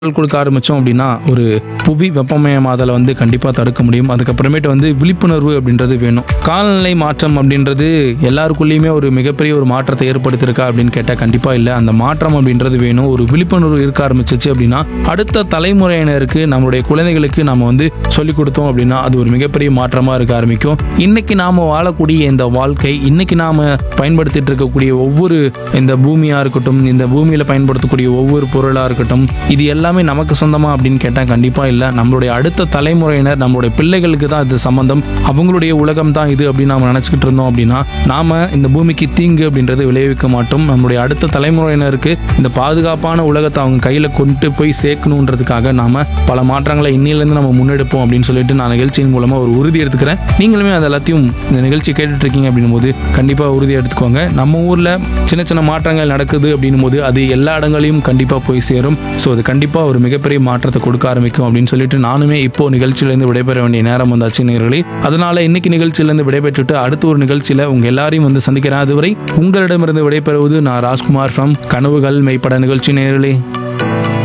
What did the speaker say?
குரல் கொடுக்க ஆரம்பித்தோம் அப்படின்னா ஒரு புவி வெப்பமயமாதலை வந்து கண்டிப்பாக தடுக்க முடியும். அதுக்கப்புறமேட்டு வந்து விழிப்புணர்வு அப்படின்றது வேணும். காலநிலை மாற்றம் அப்படின்றது எல்லாருக்குள்ளேயுமே ஒரு மிகப்பெரிய ஒரு மாற்றத்தை ஏற்படுத்தியிருக்கா அப்படின்னு கேட்டால் கண்டிப்பாக இல்லை. அந்த மாற்றம் அப்படின்றது வேணும். ஒரு விழிப்புணர்வு இருக்க ஆரம்பிச்சிச்சு அப்படின்னா அடுத்த தலைமுறையினருக்கு நம்மளுடைய குழந்தைகளுக்கு நம்ம வந்து சொல்லிக் கொடுத்தோம் அப்படின்னா அது ஒரு மிகப்பெரிய மாற்றமாக இருக்க ஆரம்பிக்கும். இன்னைக்கு நாம் வாழக்கூடிய இந்த வாழ்க்கை, இன்னைக்கு நாம் பயன்படுத்திட்டு இருக்கக்கூடிய ஒவ்வொரு இந்த பூமியாக இருக்கட்டும், இந்த பூமியில் பயன்படுத்தக்கூடிய ஒவ்வொரு பொருளாக இருக்கட்டும், இது எல்லாமே நமக்கு சொந்தமா அப்படின்னு கேட்டால் கண்டிப்பாக இல்லை. நம்மளுடைய அடுத்த தலைமுறையினர், நம்மளுடைய பிள்ளைகளுக்கு தான் இது சம்பந்தம். அவங்களுடைய உலகம் தான் இது அப்படின்னு நாம் நினச்சிக்கிட்டு இருந்தோம் அப்படின்னா நாம இந்த பூமிக்கு தீங்கு அப்படின்றது விளைவிக்க மாட்டோம். நம்மளுடைய அடுத்த தலைமுறையினருக்கு இந்த பாதுகாப்பான உலகத்தை அவங்க கையில் கொண்டு போய் சேர்க்கணுன்றதுக்காக நாம பல மாற்றங்களை இன்னிலிருந்து நம்ம முன்னெடுப்போம் அப்படின்னு சொல்லிட்டு நான் நிகழ்ச்சியின் மூலமா ஒரு உறுதி எடுத்துக்கிறேன். நீங்களுமே அது எல்லாத்தையும் இந்த நிகழ்ச்சி கேட்டுட்டு இருக்கீங்க அப்படின்னும் போது கண்டிப்பாக உறுதி எடுத்துக்கோங்க. நம்ம ஊர்ல சின்ன சின்ன மாற்றங்கள் நடக்குது அப்படின்னும் போது அது எல்லா இடங்களையும் கண்டிப்பாக போய் சேரும். ஸோ அது கண்டிப்பாக ஒரு மிகப்பெரிய மாற்றத்தை கொடுக்க ஆரம்பிக்கும் அப்படின்னு சொல்லிட்டு நானுமே இப்போ நிகழ்ச்சியிலேருந்து விடைபெற வேண்டிய நேரம் வந்தாச்சு நேயர்களே. அதனால இன்னைக்கு நிகழ்ச்சியிலேருந்து விடைபெற்றுட்டு அடுத்த ஒரு நிகழ்ச்சியில உங்க எல்லாரையும் வந்து சந்திக்கிறேன். அதுவரை உங்களிடமிருந்து விடைபெறுவது நான் ராஜ்குமார் ஃப்ரம் கனவுகள் மெய்ப்பட நிகழ்ச்சி நேயர்களே.